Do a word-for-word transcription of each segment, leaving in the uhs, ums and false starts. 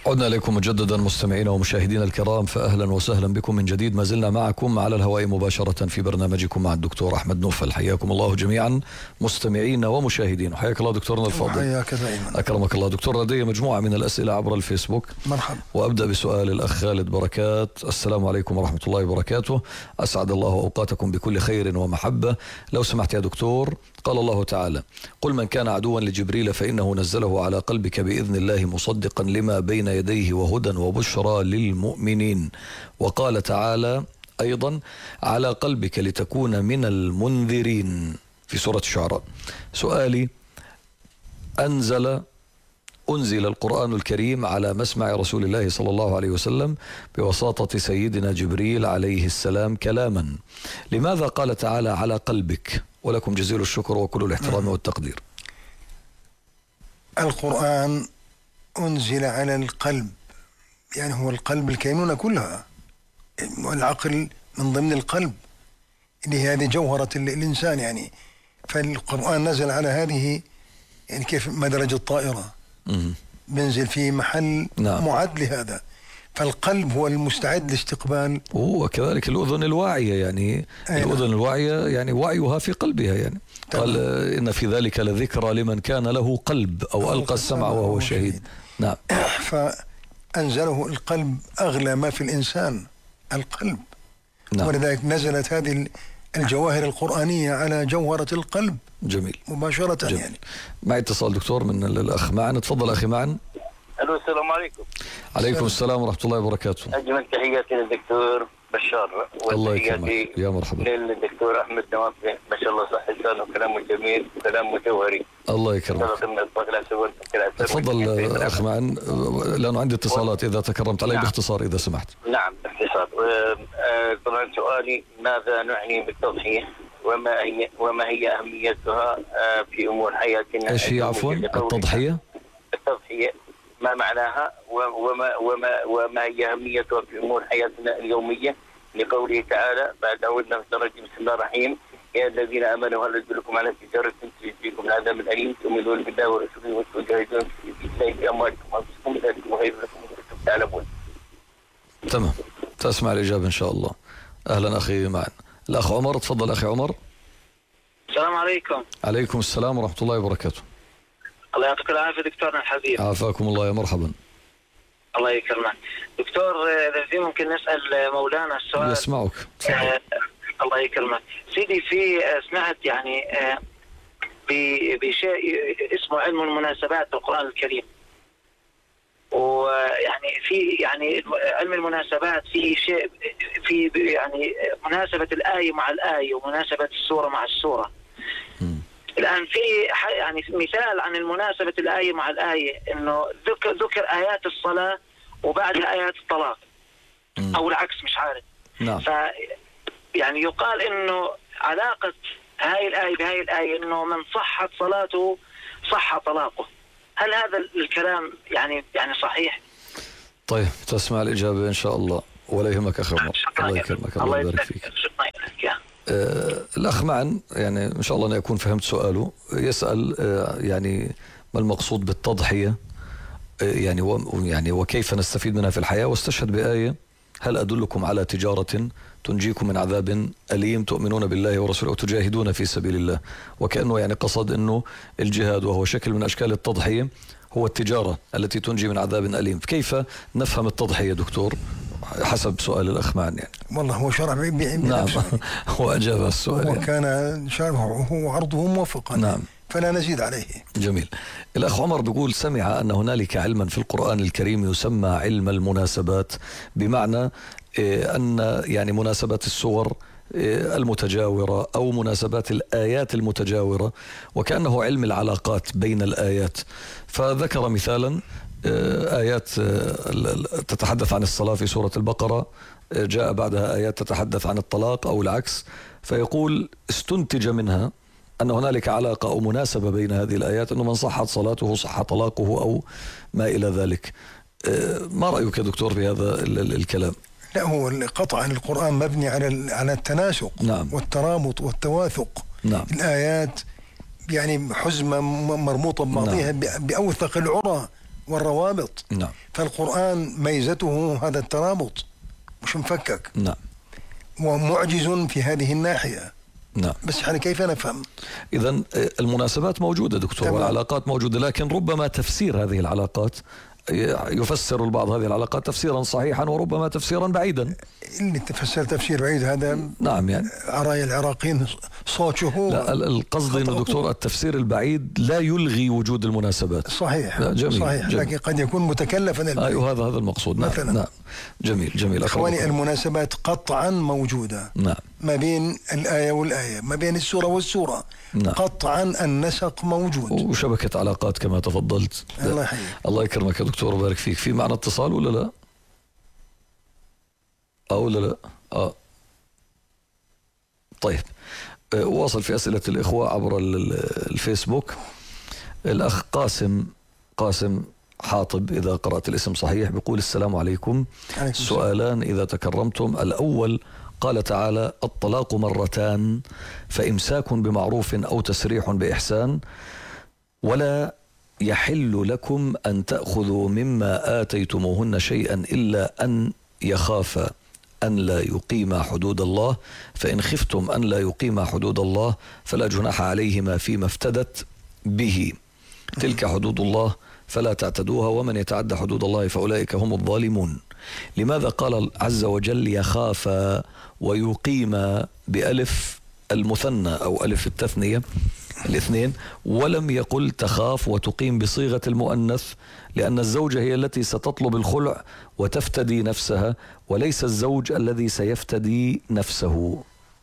عدنا إليكم مجددا مستمعين ومشاهدين الكرام، فأهلا وسهلا بكم من جديد. ما زلنا معكم على الهواء مباشرة في برنامجكم مع الدكتور أحمد نوفل. حياكم الله جميعا مستمعين ومشاهدين، وحياك الله دكتورنا الفاضل. حياك دائما. أكرمك الله دكتور. لدي مجموعة من الأسئلة عبر الفيسبوك. مرحبا. وأبدأ بسؤال الأخ خالد بركات. السلام عليكم ورحمة الله وبركاته، أسعد الله أوقاتكم بكل خير ومحبة. لو سمحت يا دكتور، قال الله تعالى: قل من كان عدوا لجبريل فإنه نزله على قلبك بإذن الله مصدقا لما بين يديه وهدى وبشرى للمؤمنين. وقال تعالى أيضا: على قلبك لتكون من المنذرين في سورة الشعراء. سؤالي: أنزل أنزل القرآن الكريم على مسمع رسول الله صلى الله عليه وسلم بواسطة سيدنا جبريل عليه السلام كلاما، لماذا قال تعالى على قلبك؟ ولكم جزيل الشكر وكل الاحترام والتقدير. القرآن أنزل على القلب، يعني هو القلب الكينونة كلها، والعقل من ضمن القلب اللي هي هذه جوهرة الإنسان يعني. فالقرآن نزل على هذه، يعني كيف مدرج الطائرة بنزل في محل نعم. معد لهذا. فالقلب هو المستعد لاستقبال، وكذلك الأذن الواعية، يعني الأذن الواعية يعني وعيها في قلبها يعني. قال: إن في ذلك لذكرى لمن كان له قلب أو ألقى السمع وهو شهيد. نعم. فأنزله القلب، أغلى ما في الإنسان القلب. نعم. ولذلك نزلت هذه الجواهر القرآنية على جوهرة القلب. جميل. مباشرة. جميل. يعني معي اتصال دكتور من الأخ معن. تفضل أخي معن. الو، السلام عليكم. عليكم السلام ورحمة الله وبركاته. أجمل تحياتي للدكتور بشار، الله يكرمك. يا مرحبا. للدكتور أحمد نوافل، ما شاء الله صح لسانه وكلامه جميل وكلامه جوهري. الله يكرمك. تفضل أخ معن، لأنه عندي اتصالات، إذا تكرمت علي. نعم. باختصار إذا سمحت. نعم باختصار. طبعا سؤالي: ماذا نعني بالتضحية؟ وما هي وما هي أهميتها في أمور حياتنا؟ إيش هي عفوا التضحية؟ التضحية ما معناها وما وما وما هي أهميتها في أمور حياتنا اليومية، لقوله تعالى بعد أعوذ بالله من الشيطان الرجيم: بسم الله الرحمن الرحيم، يا الذين آمنوا هل أدلكم على تجارة تنجيكم من عذاب أليم تؤمنون بالله ورسوله وتجاهدون في سبيل الله بأموالكم وأنفسكم ذلكم خير لكم إن كنتم تعلمون. تمام، تسمع الإجابة إن شاء الله. أهلا أخي معنا. الأخ عمر، تفضل أخي عمر. السلام عليكم. عليكم السلام ورحمة الله وبركاته. الله يعطيك العافية دكتورنا الحبيب. عافاكم الله، يا مرحبا. الله يكرمك دكتور. إذا في ممكن نسأل مولانا السؤال؟ يسمعك. آه الله يكرمك سيدي. في سمعت يعني آه بشيء اسمه علم المناسبات في القرآن الكريم، ويعني في يعني علم المناسبات في شيء في يعني مناسبة الآية مع الآية ومناسبة السورة مع السورة. م. الآن في يعني مثال عن المناسبة الآية مع الآية، إنه ذكر ذكر آيات الصلاة وبعدها آيات الطلاق، م. أو العكس، مش عارف. نعم. ف يعني يقال إنه علاقة هاي الآية بهاي الآية إنه من صحت صلاته صح طلاقه. هل هذا الكلام يعني يعني صحيح؟ طيب، تسمع الإجابة إن شاء الله، ولا يهمك أخي عمر. الله يكرمك، الله يبارك فيك. آه الأخ معن، يعني إن شاء الله أنا أكون فهمت سؤاله. يسأل آه يعني ما المقصود بالتضحية، آه يعني و يعني وكيف نستفيد منها في الحياة، واستشهد بآية: هل أدلكم على تجارة تنجيكم من عذاب أليم تؤمنون بالله ورسوله وتجاهدون في سبيل الله. وكأنه يعني قصد أنه الجهاد، وهو شكل من أشكال التضحية، هو التجارة التي تنجي من عذاب أليم. كيف نفهم التضحية دكتور حسب سؤال الأخ معن يعني؟ والله هو شرح بنفسه. نعم. هو أجاب السؤال يعني. وكان شرحه وعرضه موفقا. نعم. فلا نزيد عليه. جميل. الأخ عمر بيقول: سمع أن هنالك علما في القرآن الكريم يسمى علم المناسبات، بمعنى أن يعني مناسبات السور المتجاورة أو مناسبات الآيات المتجاورة، وكأنه علم العلاقات بين الآيات. فذكر مثالا آيات تتحدث عن الصلاة في سورة البقرة، جاء بعدها آيات تتحدث عن الطلاق أو العكس، فيقول استنتج منها أن هنالك علاقة أو مناسبة بين هذه الآيات، أنه من صحت صلاته صح طلاقه أو ما إلى ذلك. ما رأيك يا دكتور بهذا الكلام؟ لا، هو قطعا القرآن مبني على على التناسق. نعم. والترابط والتواثق. نعم. الآيات يعني حزمة مربوطة ببعضها. نعم. بأوثق العرى والروابط. نعم. فالقرآن ميزته هذا الترابط، مش مفكك. نعم. ومعجز في هذه الناحية. نعم. بس احنا كيف نفهم؟ إذن المناسبات موجودة دكتور، تمام. والعلاقات موجودة، لكن ربما تفسير هذه العلاقات يفسر البعض هذه العلاقات تفسيرا صحيحا وربما تفسيرا بعيدا. اللي تفسر تفسير بعيد هذا نعم يعني عرايا العراقيين صوته. لا، القصد انه دكتور التفسير البعيد لا يلغي وجود المناسبات. صحيح. لا، جميل. صحيح. جميل. لكن قد يكون متكلفا. ايوه هذا هذا المقصود. نعم. مثلا. نعم. جميل جميل. اخواني المناسبات قطعا موجودة. نعم. ما بين الآية والآية، ما بين السورة والسورة. نعم. قطعا النسق موجود. وشبكة علاقات كما تفضلت. الله يحييك. الله يكرمك يا دكتور وبارك فيك. في معنا اتصال ولا لا؟ اه ولا لا؟ اه طيب. آه واصل في أسئلة الإخوة عبر الفيسبوك. الأخ قاسم قاسم حاطب إذا قرأت الاسم صحيح بيقول السلام عليكم. عليكم سؤالان إذا تكرمتم. الأول قال تعالى الطلاق مرتان فإمساك بمعروف أو تسريح بإحسان ولا يحل لكم أن تأخذوا مما آتيتموهن شيئا إلا أن يخافا أن لا يقيما حدود الله فإن خفتم أن لا يقيما حدود الله فلا جناح عليهما فيما افتدت به تلك حدود الله فلا تعتدوها ومن يتعدى حدود الله فأولئك هم الظالمون. لماذا قال عز وجل يخافا ويقيما بألف المثنى أو ألف التثنية الاثنين ولم يقل تخاف وتقيم بصيغة المؤنث؟ لأن الزوجة هي التي ستطلب الخلع وتفتدي نفسها وليس الزوج الذي سيفتدي نفسه.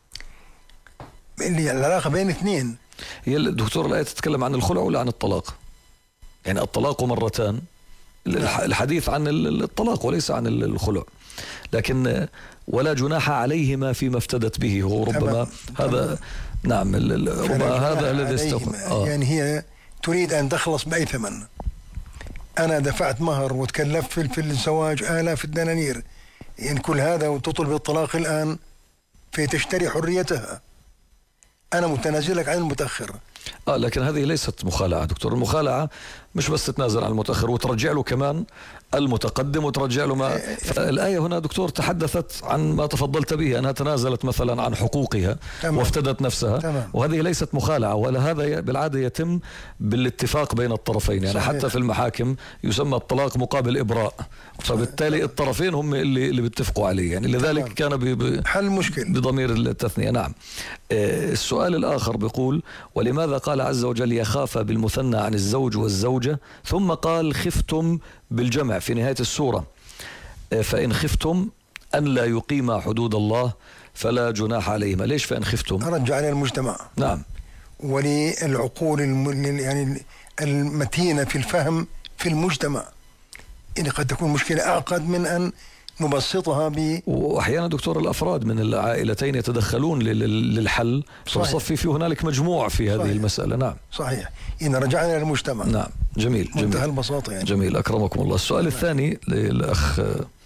اللي العلاقة بين اثنين. هي الدكتور الآية تتكلم عن الخلع ولا عن الطلاق؟ يعني الطلاق مرتان، الحديث عن الطلاق وليس عن الخلع، لكن ولا جناح عليهما فيما افتدت به هو ربما هذا. نعم. ربما هذا الذي استوى. آه. يعني هي تريد أن تخلص بأي ثمن. أنا دفعت مهر وتكلفت في, في الزواج آلاف الدنانير، يعني كل هذا وتطلب الطلاق الآن في تشتري حريتها. أنا متنازلك عن المتأخر. آه لكن هذه ليست مخالعة دكتور. المخالعة مش بس تتنازل عن المتأخر وترجع له كمان المتقدم وترجع له ما. الآية هنا دكتور تحدثت عن ما تفضلت به أنها تنازلت مثلا عن حقوقها. تمام. وافتدت نفسها. تمام. وهذه ليست مخالعة ولا هذا بالعادة يتم بالاتفاق بين الطرفين يعني. صحيح. حتى في المحاكم يسمى الطلاق مقابل إبراء. فبالتالي صحيح. الطرفين هم اللي اللي بيتفقوا عليه يعني. لذلك تمام. كان ب... حل مشكل بضمير التثنية. نعم. آه السؤال الآخر بيقول ولماذا قال عز وجل يخاف بالمثنى عن الزوج والزوجة ثم قال خفتم بالجمع في نهاية السورة فإن خفتم أن لا يقيما حدود الله فلا جناح عليهما؟ ليش فإن خفتم؟ رجع على المجتمع. نعم. وللعقول الم... يعني المتينة في الفهم في المجتمع. يعني قد تكون مشكلة أعقد من أن نبسطها ب واحيانا دكتور الافراد من العائلتين يتدخلون للحل فصفي في هنالك مجموع في هذه صحيح. المساله. نعم صحيح. إن رجعنا للمجتمع. نعم. جميل جميل. منتهى البساطه يعني. جميل اكرمكم الله. السؤال نعم. الثاني للاخ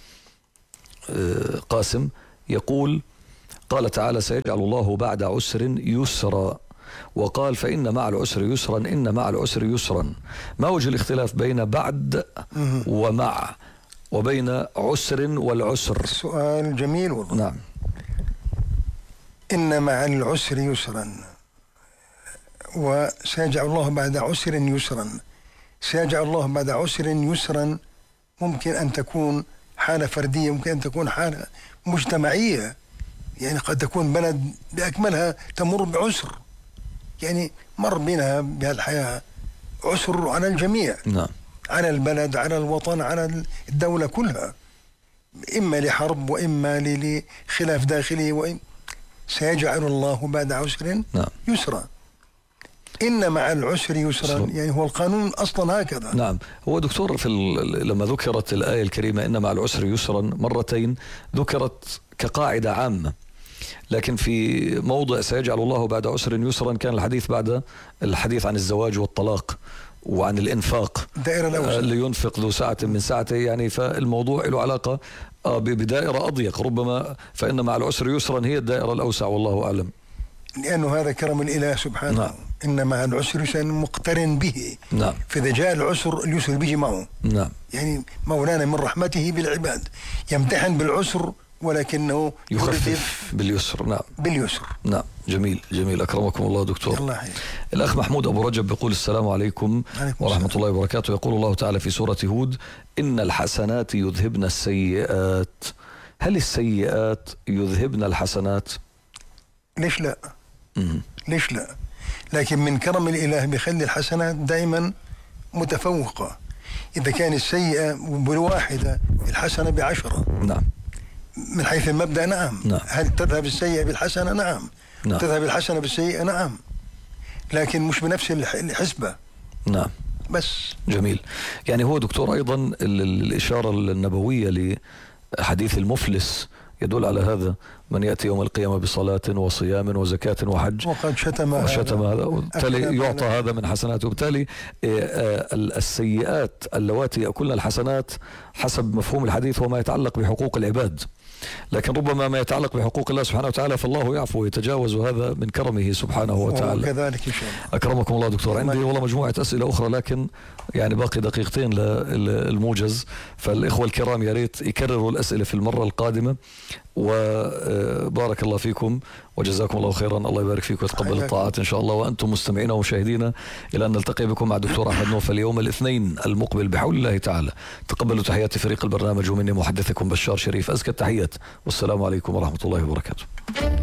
قاسم يقول قال تعالى سيجعل الله بعد عسر يسرا وقال فإن مع العسر يسرا إن مع العسر يسرا. ما وجه الاختلاف بين بعد ومع وبين عسر والعسر؟ سؤال جميل والله. نعم. إن مع العسر يسرا وسيجعل الله بعد عسر يسرا. سيجعل الله بعد عسر يسرا ممكن أن تكون حالة فردية، ممكن أن تكون حالة مجتمعية. يعني قد تكون بلد بأكملها تمر بعسر، يعني مر بنا بهالحياة عسر على الجميع. نعم. على البلد، على الوطن، على الدولة كلها، إما لحرب وإما لخلاف داخلي. وإن سيجعل الله بعد عسر نعم. يسرا. إن مع العسر يسرا يعني هو القانون أصلا هكذا. نعم. هو دكتور في لما ذكرت الآية الكريمة إن مع العسر يسرا مرتين ذكرت كقاعدة عامة، لكن في موضع سيجعل الله بعد عسر يسرا كان الحديث بعد الحديث عن الزواج والطلاق وعن الإنفاق. دائرة الأوسع. اللي ينفق ذو سعة من سعته يعني. فالموضوع له علاقة بدائرة أضيق ربما. فإن مع العسر يسرا هي الدائرة الأوسع والله أعلم. لأنه هذا كرم الإله سبحانه. نعم. إن مع العسر يسرا مقترن به. نعم. فإذا جاء العسر اليسر بيجي معه. نعم. يعني مولانا من رحمته بالعباد يمتحن بالعسر ولكنه يخفف باليسر. نعم. باليسر. نعم. جميل جميل. أكرمكم الله دكتور. الله خير. الأخ محمود أبو رجب يقول السلام عليكم ورحمة الله وبركاته. يقول الله تعالى في سورة هود: إن الحسنات يذهبن السيئات. هل السيئات يذهبن الحسنات؟ ليش لا؟ مم. ليش لا؟ لكن من كرم الإله بيخلي الحسنات دائما متفوقة. إذا كان السيئة بالواحدة الحسنة بعشرة. نعم. من حيث المبدأ نعم. نعم. هل تذهب السيئة بالحسنة؟ نعم. نعم. تذهب الحسنة بالسيئة؟ نعم. لكن مش بنفس الحسبة. نعم. بس. جميل. يعني هو دكتور أيضا الإشارة النبوية لحديث المفلس يدل على هذا: من يأتي يوم القيامة بصلاة وصيام وزكاة وحج وقد شتم وشتم هذا، وبالتالي يعطى هذا من حسناته. وبالتالي السيئات اللواتي يأكلن الحسنات حسب مفهوم الحديث هو ما يتعلق بحقوق العباد، لكن ربما ما يتعلق بحقوق الله سبحانه وتعالى فالله يعفو ويتجاوز، هذا من كرمه سبحانه وتعالى. وكذلك إن شاء الله. أكرمكم الله دكتور. عندي والله مجموعة أسئلة أخرى لكن يعني باقي دقيقتين للموجز، فالإخوة الكرام يا ريت يكرروا الأسئلة في المرة القادمة. وبارك الله فيكم وجزاكم الله خيرا. الله يبارك فيكم ويتقبل الطاعات إن شاء الله. وأنتم مستمعين ومشاهدينا إلى أن نلتقي بكم مع دكتور أحمد نوفل اليوم الاثنين المقبل بحول الله تعالى. تقبلوا تحيات فريق البرنامج ومني محدثكم بشار شريف. أزكى التحيات والسلام عليكم ورحمة الله وبركاته.